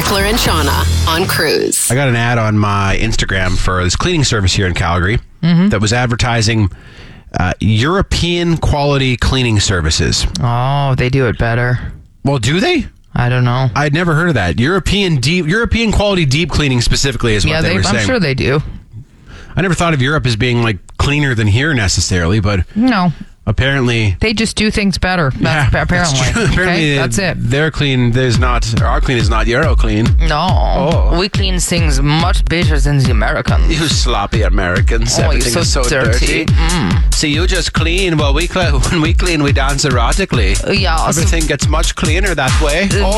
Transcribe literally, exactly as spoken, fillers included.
Beckler and Shauna on Cruise. I got an ad on my Instagram for this cleaning service here in Calgary mm-hmm. that was advertising uh, European quality cleaning services. Oh, they do it better. Well, do they? I don't know. I'd never heard of that. European deep, European quality deep cleaning specifically is what yeah, they, they were saying. I'm sure they do. I never thought of Europe as being like cleaner than here necessarily, but no. Apparently, they just do things better. That's, yeah, apparently, that's, true. apparently okay? that's it. Their clean, there's not. Our clean is not Euro clean. No, oh. we clean things much better than the Americans. You sloppy Americans! Oh, Everything you're so, is so dirty. dirty. Mm. See, you just clean. Well, we cl- when we clean, we dance erotically. Yeah. Everything so- gets much cleaner that way. Uh, oh.